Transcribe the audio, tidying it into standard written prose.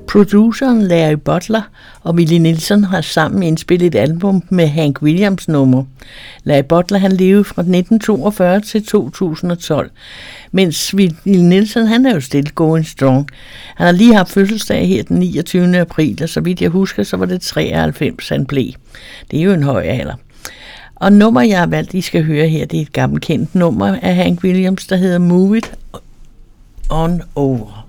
Produceren Larry Butler og Willie Nelson har sammen indspillet et album med Hank Williams nummer. Larry Butler han levede fra 1942 til 2012, mens Willie Nelson han er jo still going strong. Han har lige haft fødselsdag her den 29. april, og så vidt jeg husker, så var det 93, han blev. Det er jo en høj alder. Og nummer jeg har valgt, I skal høre her, det er et gammelt kendt nummer af Hank Williams, der hedder Move It On Over.